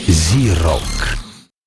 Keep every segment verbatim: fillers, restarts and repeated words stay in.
Зирок.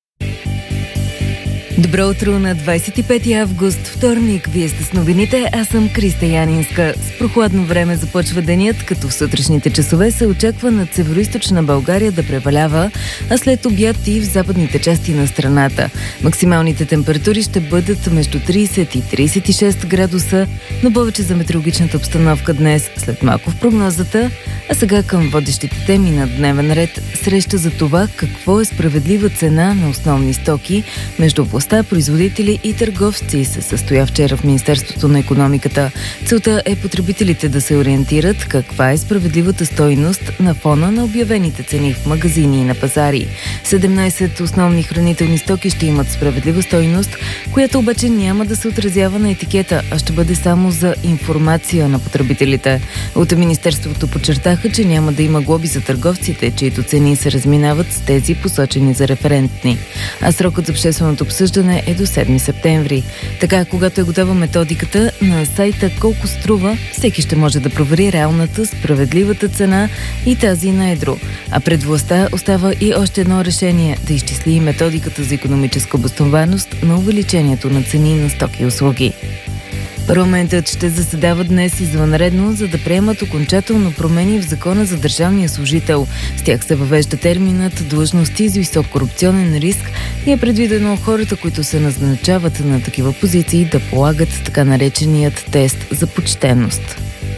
Добро утро на двадесет и пети август, вторник. Вие сте с новините, аз съм Криста Янинска. С прохладно време започва денят, като в сутрешните часове се очаква над североизточна България да превалява, а след обяд и в западните части на страната. Максималните температури ще бъдат между тридесет и тридесет и шест градуса, но повече за метеорологичната обстановка днес, след малко в прогнозата. А сега към водещите теми на дневен ред. Среща за това какво е справедлива цена на основни стоки между областта, производители и търговци се състоя вчера в Министерството на икономиката. Целта е потребителите да се ориентират каква е справедливата стойност на фона на обявените цени в магазини и на пазари. седемнадесет основни хранителни стоки ще имат справедлива стойност, която обаче няма да се отразява на етикета, а ще бъде само за информация на потребителите. От Министерството подчертаха, че няма да има глоби за търговците, чието цени се разминават с тези посочени за референтни. А срокът за общественото обсъждане е до седми септември. Така, когато е готова методиката, на сайта Колко струва, всеки ще може да провери реалната, справедливата цена и тази на едро. А пред властта остава и още едно решение – да изчисли методиката за икономическа обоснованост на увеличението на цени на стоки и услуги. Парламентът ще заседава днес извънредно, за да приемат окончателно промени в Закона за държавния служител. С тях се въвежда терминът длъжности с висок корупционен риск и е предвидено хората, които се назначават на такива позиции, да полагат така нареченият тест за почтеност.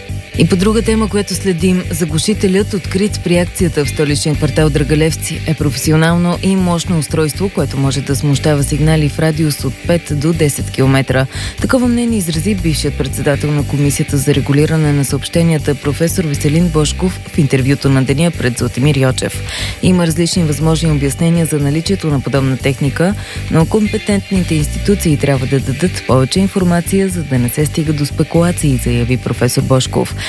И по друга тема, която следим, заглушителят, открит при акцията в столичния квартал Драгалевци, е професионално и мощно устройство, което може да смущава сигнали в радиус от пет до десет километра. Такова мнение изрази бившият председател на Комисията за регулиране на съобщенията професор Веселин Божков в интервюто на деня пред Златимир Йочев. Има различни възможни обяснения за наличието на подобна техника, но компетентните институции трябва да дадат повече информация, за да не се стига до спекулации, заяви професор Божков.